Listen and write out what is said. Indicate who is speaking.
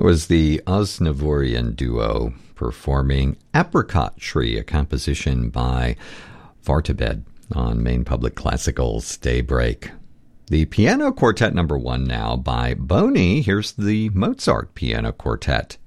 Speaker 1: was the Osnavorian duo performing Apricot Tree, a composition by Vartabed on Maine Public Classical's Daybreak. The Piano Quartet number 1 now by Boney. Here's the Mozart Piano Quartet.